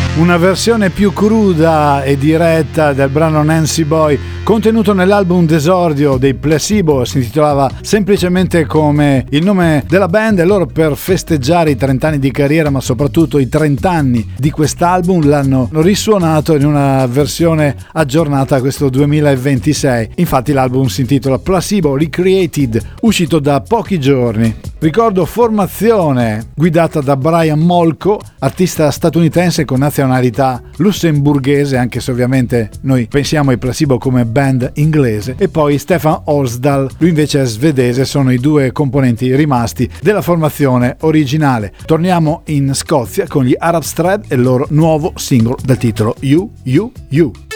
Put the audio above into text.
Una versione più cruda e diretta del brano Nancy Boy contenuto nell'album d'esordio dei Placebo, si intitolava semplicemente come il nome della band, e loro per festeggiare i 30 anni di carriera ma soprattutto i 30 anni di quest'album l'hanno risuonato in una versione aggiornata a questo 2026. Infatti l'album si intitola Placebo Recreated, uscito da pochi giorni. Ricordo formazione guidata da Brian Molko, artista statunitense con nazionalità lussemburghese, anche se ovviamente noi pensiamo ai Placebo come band inglese, e poi Stefan Olsdal, lui invece è svedese. Sono i due componenti rimasti della formazione originale. Torniamo in Scozia con gli Arab Strap e il loro nuovo singolo dal titolo You, You, You.